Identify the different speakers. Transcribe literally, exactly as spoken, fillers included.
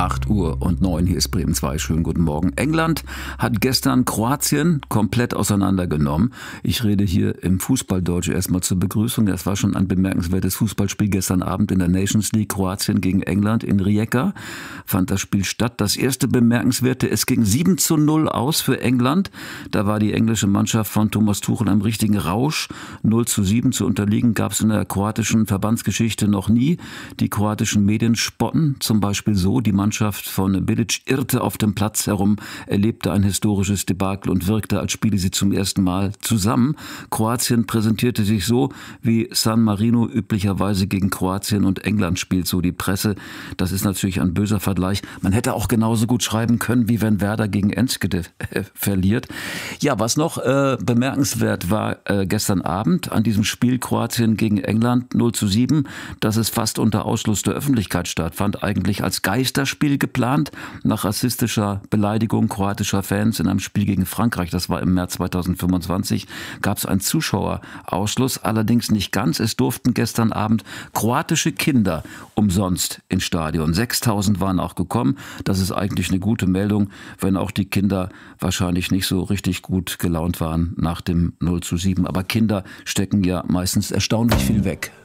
Speaker 1: acht Uhr und neun, hier ist Bremen zwei. Schönen guten Morgen. England hat gestern Kroatien komplett auseinandergenommen. Ich rede hier im Fußballdeutsch erstmal zur Begrüßung. Das war schon ein bemerkenswertes Fußballspiel gestern Abend in der Nations League. Kroatien gegen England in Rijeka fand das Spiel statt. Das erste bemerkenswerte, es ging sieben zu null aus für England. Da war die englische Mannschaft von Thomas Tuchel am richtigen Rausch. null zu sieben zu unterliegen gab es in der kroatischen Verbandsgeschichte noch nie. Die kroatischen Medien spotten zum Beispiel so: Die Mannschaft von Bilic irrte auf dem Platz herum, erlebte ein historisches Debakel und wirkte, als spiele sie zum ersten Mal zusammen. Kroatien präsentierte sich so, wie San Marino üblicherweise gegen Kroatien und England spielt, so die Presse. Das ist natürlich ein böser Vergleich. Man hätte auch genauso gut schreiben können, wie wenn Werder gegen Enschede äh, verliert. Ja, was noch äh, bemerkenswert war äh, gestern Abend an diesem Spiel Kroatien gegen England null zu sieben, dass es fast unter Ausschluss der Öffentlichkeit stattfand, eigentlich als Geisterspiel geplant, nach rassistischer Beleidigung kroatischer Fans in einem Spiel gegen Frankreich, das war im März zweitausendfünfundzwanzig, gab es einen Zuschauerausschluss, allerdings nicht ganz. Es durften gestern Abend kroatische Kinder umsonst ins Stadion. sechstausend waren auch gekommen. Das ist eigentlich eine gute Meldung, wenn auch die Kinder wahrscheinlich nicht so richtig gut gelaunt waren nach dem null zu sieben. Aber Kinder stecken ja meistens erstaunlich viel weg.